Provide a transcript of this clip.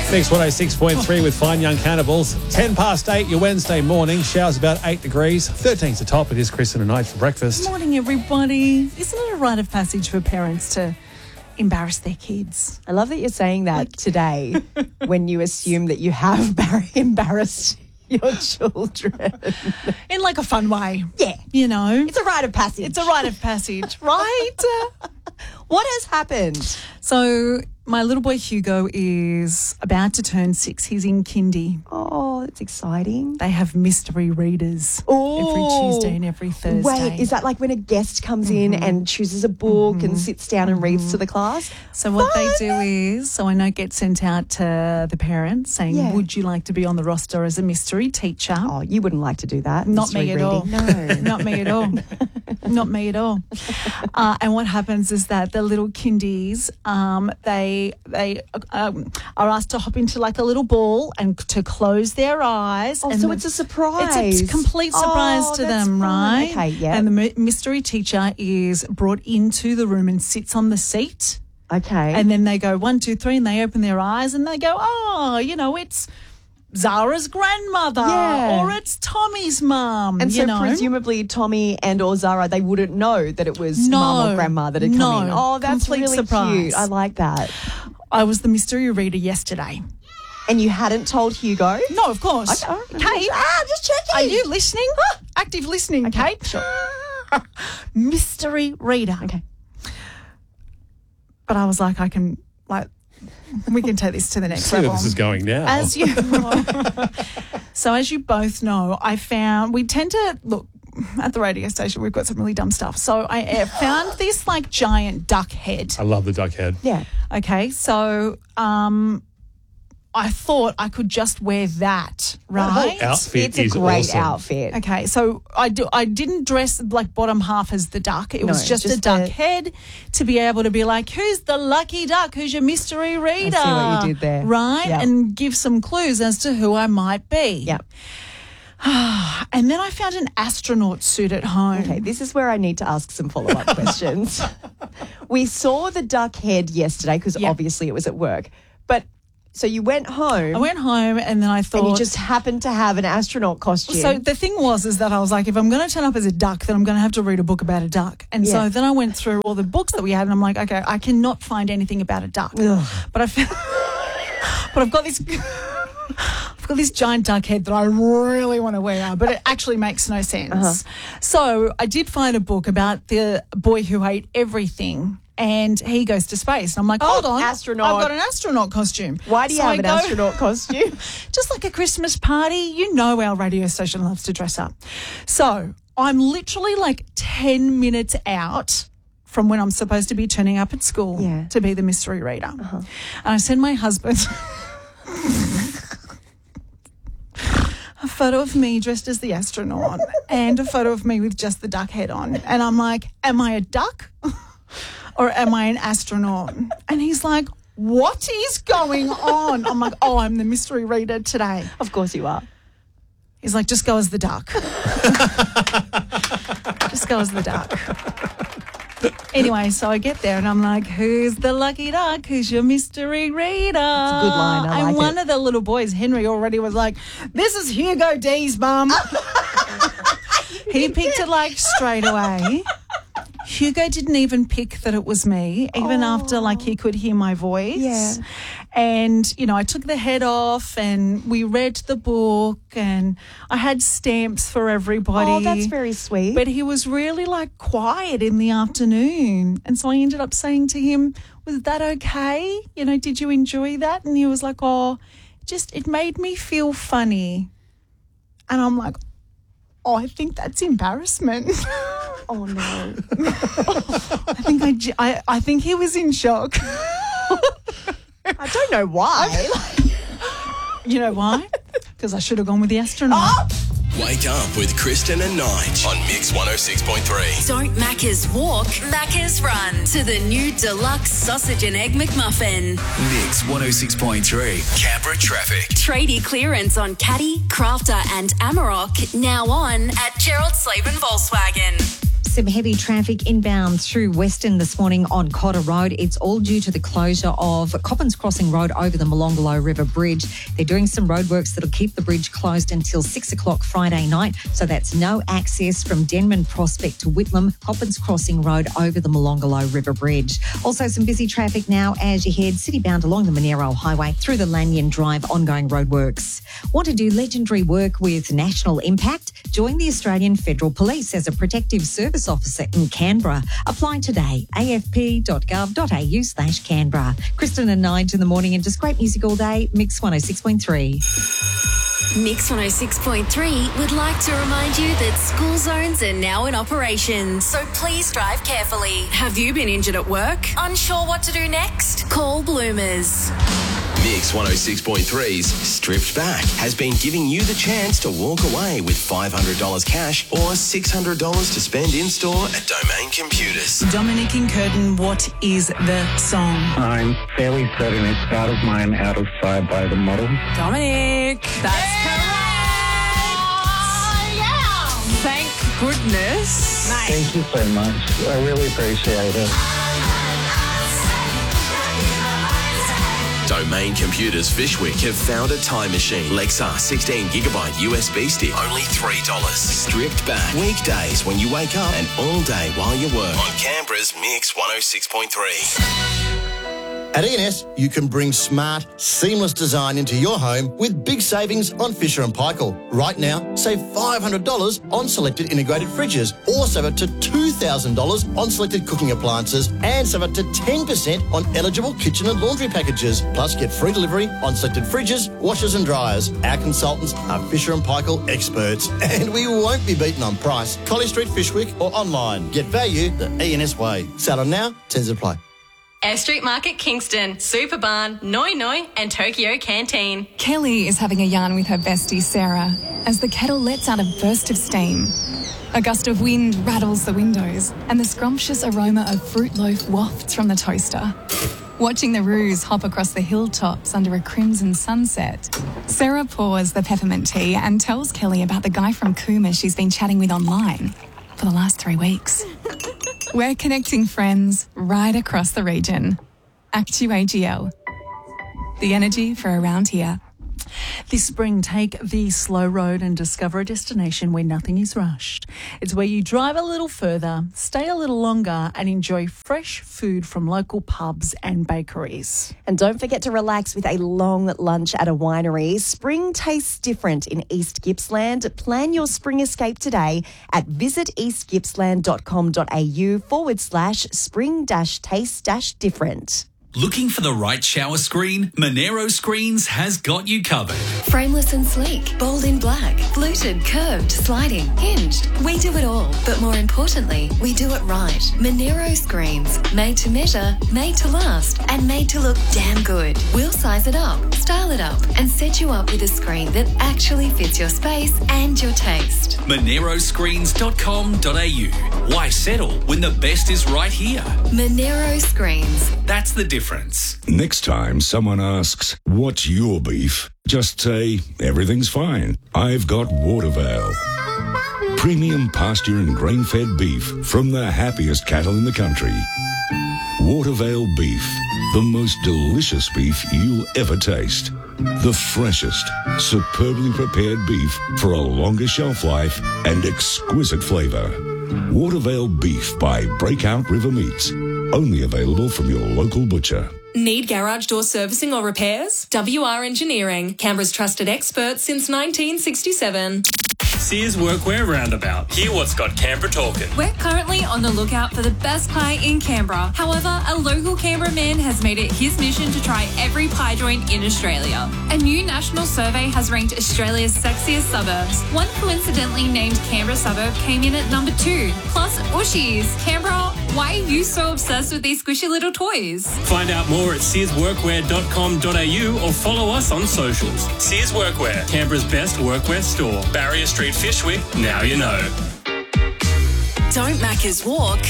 Mix 106.3 with Fine Young Cannibals. 10 past 8, your Wednesday morning. Showers about 8 degrees. 13's the top. It is Kristen and Nige for breakfast. Good morning, everybody. Isn't it a rite of passage for parents to embarrass their kids? I love that you're saying that today when you assume that you have embarrassed your children. In like a fun way. Yeah. You know? It's a rite of passage. It's a rite of passage, right? What has happened? So my little boy Hugo is about to turn 6. He's in kindy. Oh, that's exciting. They have mystery readers every Tuesday and every Thursday. Wait, is that like when a guest comes in and chooses a book and sits down and reads to the class? So what they do is, so a note gets sent out to the parents saying, would you like to be on the roster as a mystery teacher? Oh, you wouldn't like to do that. Not me at all. No. Not me at all. Not me at all. And what happens is that the little kindies, they are asked to hop into like a little ball and to close their eyes. Oh, and so it's a surprise. It's a complete surprise to that's them, fun. right? Okay, yeah. And the mystery teacher is brought into the room and sits on the seat. Okay. And then they go 1, 2, 3, and they open their eyes and they go, oh, you know, it's Zara's grandmother or it's Tommy's mum. And so you know? presumably Tommy and or Zara, they wouldn't know that it was mum or grandma that had come in. Oh, that's complete really surprise. cute. I like that. I was the mystery reader yesterday. And you hadn't told Hugo? No, of course. Kate, just checking. Are you listening? Active listening, Okay, Kate. sure. Mystery reader. Okay. But I was like, we can take this to the next See where level. this is going now. As you both know, we tend to look at the radio station. We've got some really dumb stuff. So I found this like giant duck head. I love the duck head. Yeah. Okay, so I thought I could just wear that, right? Outfit It's a is great awesome. outfit. Okay, so I didn't dress like bottom half as the duck. It was just a duck head to be able to be like, who's the lucky duck? Who's your mystery reader? I see what you did there. Right? Yep. And give some clues as to who I might be. Yep. And then I found an astronaut suit at home. Okay, this is where I need to ask some follow-up questions. We saw the duck head yesterday because obviously it was at work. But so you went home. I went home and then I thought... And you just happened to have an astronaut costume. So the thing is that I was like, if I'm going to turn up as a duck, then I'm going to have to read a book about a duck. And so then I went through all the books that we had and I'm like, okay, I cannot find anything about a duck. Ugh. But I've got this... I've got this giant duck head that I really want to wear, but it actually makes no sense. So I did find a book about the boy who ate everything and he goes to space. And I'm like, hold on, astronaut. I've got an astronaut costume. Why do you have an astronaut costume? Just like a Christmas party. You know our radio station loves to dress up. So I'm literally like 10 minutes out from when I'm supposed to be turning up at school to be the mystery reader. And I send my husband... a photo of me dressed as the astronaut and a photo of me with just the duck head on. And I'm like, am I a duck or am I an astronaut? And he's like, what is going on? I'm like, oh, I'm the mystery reader today. Of course you are. He's like, just go as the duck. Just go as the duck. Anyway, so I get there and I'm like, who's the lucky duck? Who's your mystery reader? It's a good line. I like and one of the little boys, Henry, already was like, this is Hugo D's mum. He picked it like straight away. Hugo didn't even pick that it was me, even after like he could hear my voice. Yeah. And, you know, I took the head off and we read the book and I had stamps for everybody. Oh, that's very sweet. But he was really like quiet in the afternoon. And so I ended up saying to him, was that okay? You know, did you enjoy that? And he was like, oh, it made me feel funny. And I'm like, oh, I think that's embarrassment. Oh, no. I think he was in shock. I don't know why. You know why? Because I should have gone with the astronaut. Wake up with Kristen and Nige on Mix 106.3. Don't Macca's walk, Macca's run to the new deluxe sausage and egg McMuffin. Mix 106.3. Canberra traffic. Tradie clearance on Caddy, Crafter and Amarok now on at Gerald Slaven Volkswagen. some heavy traffic inbound through Western this morning on Cotter Road. It's all due to the closure of Coppins Crossing Road over the Molonglo River Bridge. They're doing some roadworks that'll keep the bridge closed until 6 o'clock Friday night. So that's no access from Denman Prospect to Whitlam, Coppins Crossing Road over the Molonglo River Bridge. Also some busy traffic now as you head citybound along the Monero Highway through the Lanyon Drive, ongoing roadworks. Want to do legendary work with national impact? Join the Australian Federal Police as a protective service officer in Canberra. Apply today, afp.gov.au/Canberra. Kristen and Nige in the morning, and just great music all day. Mix 106.3. Mix 106.3 would like to remind you that school zones are now in operation, so please drive carefully. Have you been injured at work? Unsure what to do next? Call Bloomers. Mix 106.3's Stripped Back has been giving you the chance to walk away with $500 cash or $600 to spend in-store at Domain Computers. Dominic in Curtin, what is the song? I'm fairly certain it's Out of Mind, Out of Sight by The Model. Dominic, that's correct. Yeah. Thank goodness. Nice. Thank you so much. I really appreciate it. Domain Computers Fishwick have found a time machine. Lexar 16GB USB stick, only $3. Stripped Back. Weekdays when you wake up and all day while you work. On Canberra's Mix 106.3. At E&S, you can bring smart, seamless design into your home with big savings on Fisher & Paykel. Right now, save $500 on selected integrated fridges, or save up to $2,000 on selected cooking appliances, and save up to 10% on eligible kitchen and laundry packages. Plus, get free delivery on selected fridges, washers and dryers. Our consultants are Fisher & Paykel experts, and we won't be beaten on price. Colley Street, Fishwick, or online. Get value the E&S way. Sale on now, terms apply. Air Street Market Kingston, Superbarn, Noi Noi and Tokyo Canteen. Kelly is having a yarn with her bestie Sarah as the kettle lets out a burst of steam. A gust of wind rattles the windows and the scrumptious aroma of fruit loaf wafts from the toaster. Watching the roos hop across the hilltops under a crimson sunset, Sarah pours the peppermint tea and tells Kelly about the guy from Cooma she's been chatting with online for the last 3 weeks. We're connecting friends right across the region. ActuAGL. The energy for around here. This spring, take the slow road and discover a destination where nothing is rushed. It's where you drive a little further, stay a little longer, and enjoy fresh food from local pubs and bakeries. And don't forget to relax with a long lunch at a winery. Spring tastes different in East Gippsland. Plan your spring escape today at visiteastgippsland.com.au/spring-taste-different. Looking for the right shower screen? Monero Screens has got you covered. Frameless and sleek, bold in black, fluted, curved, sliding, hinged. We do it all, but more importantly, we do it right. Monero Screens, made to measure, made to last, and made to look damn good. We'll size it up, style it up, and set you up with a screen that actually fits your space and your taste. MoneroScreens.com.au. Why settle when the best is right here? Monero Screens. That's the difference. Next time someone asks, what's your beef? Just say, everything's fine. I've got Watervale. Premium pasture and grain-fed beef from the happiest cattle in the country. Watervale beef, the most delicious beef you'll ever taste. The freshest, superbly prepared beef for a longer shelf life and exquisite flavour. Watervale beef by Breakout River Meats. Only available from your local butcher. Need garage door servicing or repairs? WR Engineering, Canberra's trusted expert since 1967. Sears Workwear Roundabout. Hear what's got Canberra talking. We're currently on the lookout for the best pie in Canberra. However, a local Canberra man has made it his mission to try every pie joint in Australia. A new national survey has ranked Australia's sexiest suburbs. One coincidentally named Canberra suburb came in at number 2. Plus, Ushies. Canberra, why are you so obsessed with these squishy little toys? Find out more at searsworkwear.com.au or follow us on socials. Sears Workwear, Canberra's best workwear store. Barrier Street, Fishwick, now you know. Don't Macca's walk.